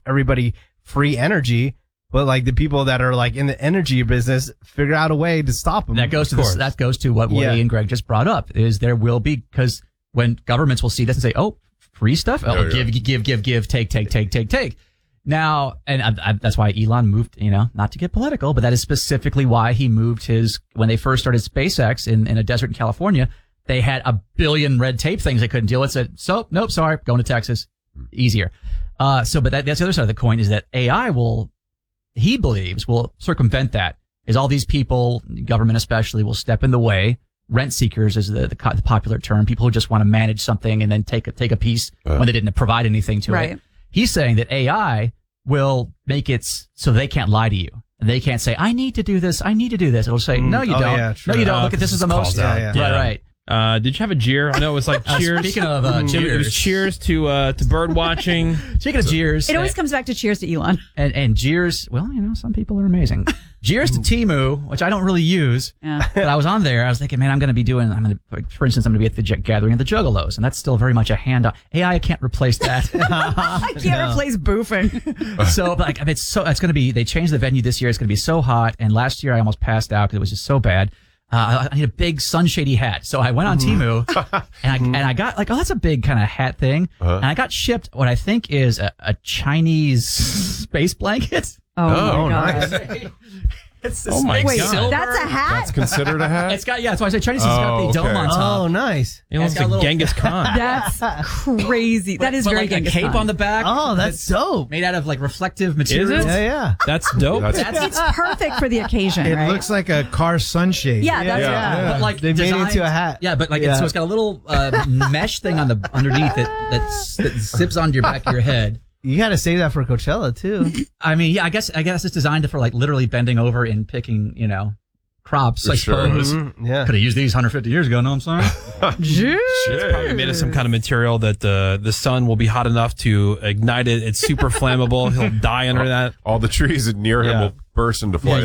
everybody free energy. But like the people that are like in the energy business figure out a way to stop them. That goes to what Woody and Greg just brought up is there will be, because when governments will see this and say, oh, free stuff, give, take. Now, and that's why Elon moved, not to get political, but that is specifically why he moved when they first started SpaceX in a desert in California, they had a billion red tape things they couldn't deal with. Said, nope, sorry, going to Texas. Easier. But that's the other side of the coin is that AI he believes will circumvent that. Is all these people, government especially, will step in the way. Rent seekers is the popular term. People who just want to manage something and then take a piece when they didn't provide anything to it. He's saying that AI will make it so they can't lie to you. They can't say, I need to do this. It'll say, no, you don't. Yeah, no, you don't. Look, this is the most. Right. Did you have a jeer? I know it was like cheers. Speaking of cheers. It was cheers to bird watching. Speaking of jeers. It always comes back to cheers to Elon. And jeers, well, some people are amazing. Jeers to Temu, which I don't really use. Yeah. But I was on there. I was thinking, man, for instance, I'm going to be at the gathering of the Juggalos. And that's still very much a handout. AI can't replace that. I can't replace boofing. So, it's going to be, they changed the venue this year. It's going to be so hot. And last year I almost passed out because it was just so bad. I need a big sunshady hat. So I went on Temu and I got that's a big kind of hat thing. And I got shipped what I think is a Chinese space blanket. Oh my God. It's oh my Wait, God. That's a hat? That's considered a hat? It's got, that's why I say Chinese has got the dome on top. Oh, nice. It looks like Genghis Khan. That's crazy. That is very Genghis Khan. A cape on the back. Oh, that's dope. Made out of reflective material. Is it? Yeah. That's dope. It's perfect for the occasion, It right? looks like a car sunshade. Yeah, that's But they made it into a hat. Yeah, but so it's got a little mesh thing on the underneath that zips onto your back of your head. You got to save that for Coachella too. I mean, yeah, I guess it's designed for literally bending over and picking, crops. I suppose. Mm-hmm. Yeah. Could have used these 150 years ago. Know what I'm saying? It's probably made of some kind of material that the sun will be hot enough to ignite it. It's super flammable. He'll die under that. All the trees near him will burst into flames.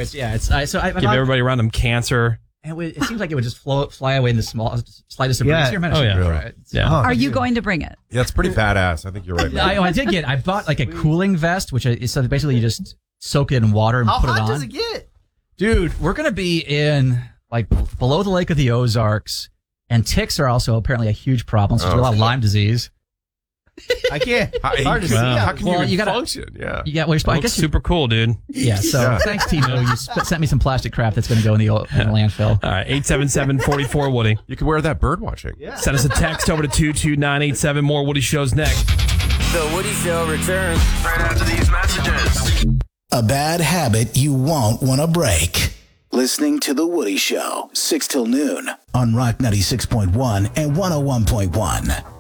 Give everybody around him cancer. And it seems like it would just fly away in the slightest of breeze. Are you going to bring it? Yeah, it's pretty badass. I think you're right. I bought a cooling vest, which is so basically you just soak it in water and put it on. How hot does it get? Dude, we're going to be in below the Lake of the Ozarks, and ticks are also apparently a huge problem. So there's a lot of Lyme disease. I can't. Hard to see. How can you even function? Yeah. Yeah. Well, I guess super cool, dude. Yeah. So thanks, Timo. You sent me some plastic crap that's going to go in the landfill. All right. 877-44 Woody. You can wear that bird watching. Yeah. Send us a text over to 22987. More Woody Shows next. The Woody Show returns right after these messages. A bad habit you won't want to break. Listening to The Woody Show, 6 till noon on Rock 96.1 and 101.1.